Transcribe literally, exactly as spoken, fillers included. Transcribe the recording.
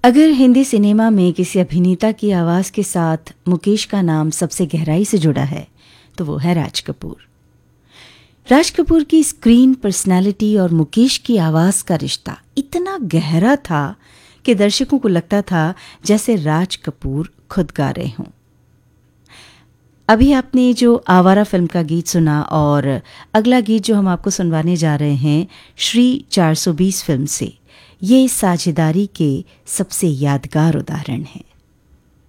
अगर हिंदी सिनेमा में किसी अभिनेता की आवाज़ के साथ मुकेश का नाम सबसे गहराई से जुड़ा है तो वो है राज कपूर। राज कपूर की स्क्रीन पर्सनालिटी और मुकेश की आवाज़ का रिश्ता इतना गहरा था कि दर्शकों को लगता था जैसे राज कपूर खुद गा रहे हों। अभी आपने जो आवारा फिल्म का गीत सुना और अगला गीत जो हम आपको सुनवाने जा रहे हैं श्री चार सौ बीस फिल्म से, ये साझेदारी के सबसे यादगार उदाहरण हैं।